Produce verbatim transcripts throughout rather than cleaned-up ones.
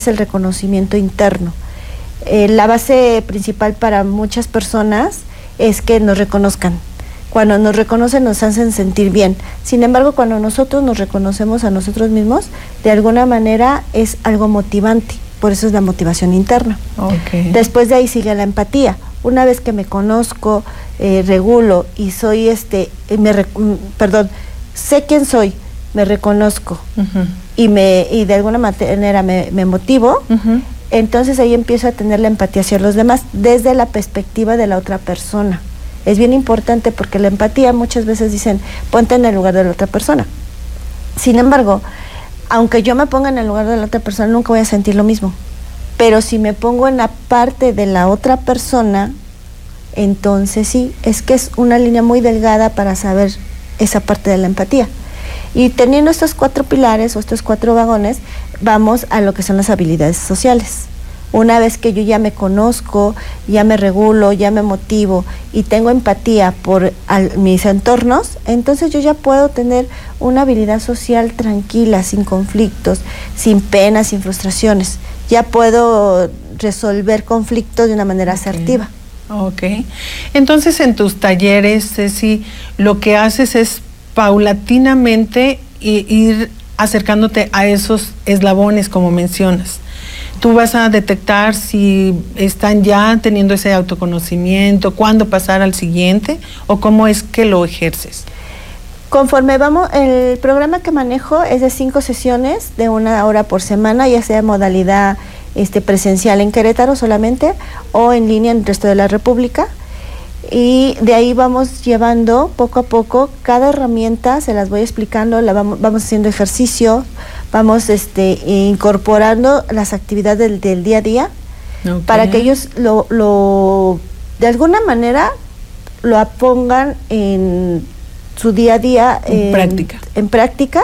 el reconocimiento interno. Eh, la base principal para muchas personas es que nos reconozcan. Cuando nos reconocen nos hacen sentir bien. Sin embargo, cuando nosotros nos reconocemos a nosotros mismos, de alguna manera es algo motivante. Por eso es la motivación interna. Okay. Después de ahí sigue la empatía. Una vez que me conozco, eh, regulo y soy este, me re, perdón, sé quién soy, me reconozco uh-huh. y me y de alguna manera me, me motivo, uh-huh. entonces ahí empiezo a tener la empatía hacia los demás desde la perspectiva de la otra persona. Es bien importante porque la empatía muchas veces dicen, ponte en el lugar de la otra persona. Sin embargo, aunque yo me ponga en el lugar de la otra persona, nunca voy a sentir lo mismo. Pero si me pongo en la parte de la otra persona, entonces sí, es que es una línea muy delgada para saber esa parte de la empatía. Y teniendo estos cuatro pilares o estos cuatro vagones, vamos a lo que son las habilidades sociales. Una vez que yo ya me conozco, ya me regulo, ya me motivo y tengo empatía por al, mis entornos, entonces yo ya puedo tener una habilidad social tranquila, sin conflictos, sin penas, sin frustraciones. Ya puedo resolver conflictos de una manera okay. asertiva. Ok. Entonces, en tus talleres, Ceci, lo que haces es paulatinamente ir acercándote a esos eslabones, como mencionas. Tú vas a detectar si están ya teniendo ese autoconocimiento, cuándo pasar al siguiente, o cómo es que lo ejerces. Conforme vamos, el programa que manejo es de cinco sesiones de una hora por semana, ya sea modalidad este, presencial en Querétaro solamente o en línea en el resto de la República. Y de ahí vamos llevando poco a poco cada herramienta, se las voy explicando, la vamos, vamos haciendo ejercicio, vamos este, incorporando las actividades del, del día a día okay. para que ellos lo, lo de alguna manera lo pongan en su día a día en, en práctica. en práctica,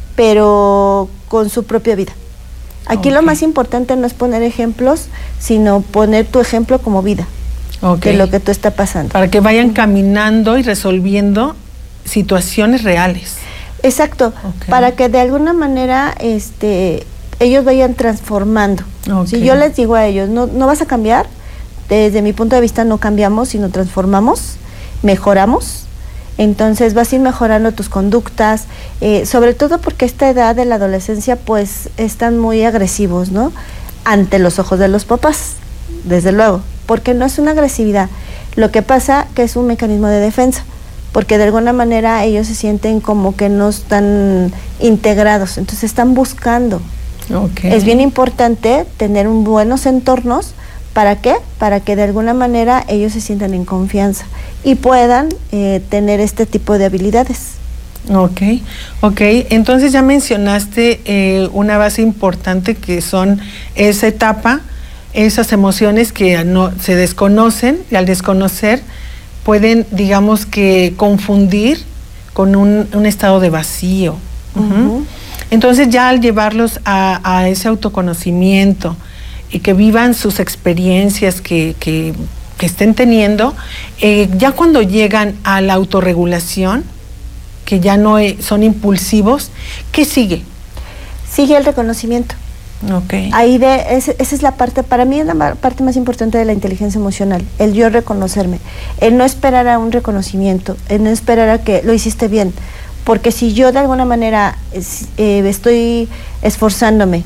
pero con su propia vida. Aquí okay. lo más importante no es poner ejemplos, sino poner tu ejemplo como vida. Okay. De lo que tú está pasando. Para que vayan caminando y resolviendo situaciones reales. Exacto, okay. para que de alguna manera este, ellos vayan transformando. Okay. Si yo les digo a ellos, no, no vas a cambiar, desde mi punto de vista no cambiamos, sino transformamos, mejoramos. Entonces vas a ir mejorando tus conductas, eh, sobre todo porque esta edad de la adolescencia pues están muy agresivos, ¿no? Ante los ojos de los papás, desde luego. Porque no es una agresividad, lo que pasa que es un mecanismo de defensa, porque de alguna manera ellos se sienten como que no están integrados, entonces están buscando. Okay. Es bien importante tener un buenos entornos, ¿para qué? Para que de alguna manera ellos se sientan en confianza y puedan eh, tener este tipo de habilidades. Ok, ok, entonces ya mencionaste eh, una base importante que son esa etapa, esas emociones que no se desconocen y al desconocer pueden, digamos que, confundir con un, un estado de vacío. Uh-huh. Uh-huh. Entonces ya al llevarlos a, a ese autoconocimiento y que vivan sus experiencias que, que, que estén teniendo, eh, ya cuando llegan a la autorregulación, que ya no es, son impulsivos, ¿qué sigue? Sigue el reconocimiento. Okay. Ahí de, ese, esa es la parte, para mí es la parte más importante de la inteligencia emocional, el yo reconocerme, el no esperar a un reconocimiento, el no esperar a que lo hiciste bien, porque si yo de alguna manera eh, estoy esforzándome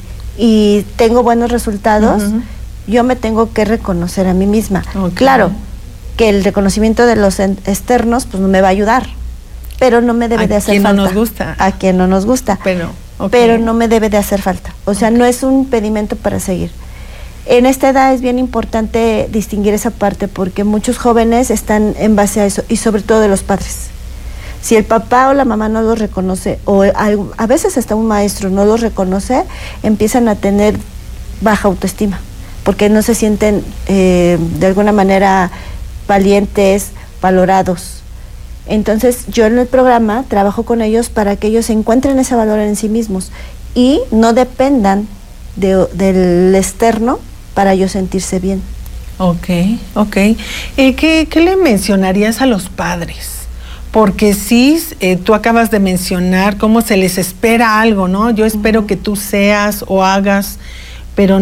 y tengo buenos resultados, uh-huh. yo me tengo que reconocer a mí misma. Okay. Claro, que el reconocimiento de los externos pues no me va a ayudar, pero no me debe de hacer falta. A quien no nos gusta. A quien no nos gusta. Pero... Okay. Pero no me debe de hacer falta, o sea, okay. no es un impedimento para seguir. En esta edad es bien importante distinguir esa parte porque muchos jóvenes están en base a eso y sobre todo de los padres. Si el papá o la mamá no los reconoce o a veces hasta un maestro no los reconoce, empiezan a tener baja autoestima porque no se sienten eh, de alguna manera valientes, valorados. Entonces yo en el programa trabajo con ellos para que ellos encuentren ese valor en sí mismos y no dependan de, del externo para ellos sentirse bien. Ok, ok. Eh, ¿qué, ¿Qué le mencionarías a los padres? Porque sí, eh, tú acabas de mencionar cómo se les espera algo, ¿no? Yo espero uh-huh. que tú seas o hagas, pero